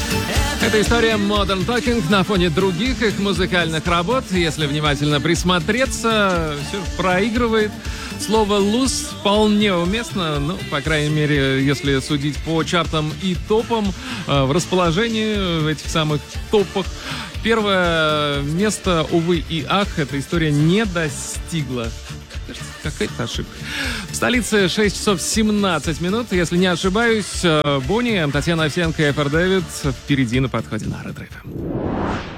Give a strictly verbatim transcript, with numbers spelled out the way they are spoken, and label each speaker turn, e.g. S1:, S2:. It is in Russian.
S1: Это история Modern Talking на фоне других их музыкальных работ. Если внимательно присмотреться, все проигрывает. Слово «lose» вполне уместно, ну, по крайней мере, если судить по чартам и топам, э, в расположении в этих самых топах. Первое место, увы и ах, эта история не достигла. Какая-то ошибка. В столице шесть часов семнадцать минут. Если не ошибаюсь, Бонни, Татьяна Овсянко и Эфер Дэвид впереди на подходе на Red Rave.